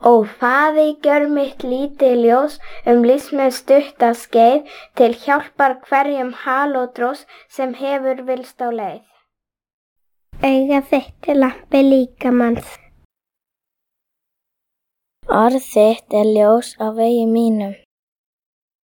Ó Faðir, gjör mitt lítið ljós lífs með stutta skeið til hjálpar hverjum halódrós sem hefur villst á leið. Auga þitt lampi líkamans. Orð þitt ljós á vegi mínum.